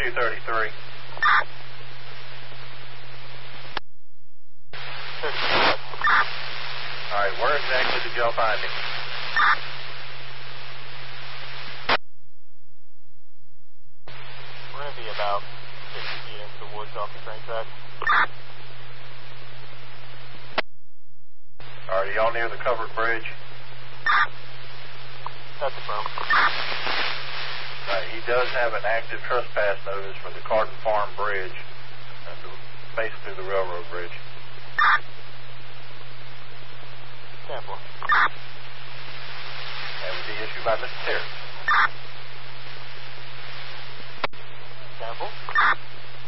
233. All right, where exactly did y'all find him? We're going to be about 50 feet into the woods off the train track. All right, y'all near the covered bridge? That's affirmed. He does have an active trespass notice for the Carden Farm Bridge, basically the railroad bridge. Sample. That would be issued by Mr. Terry.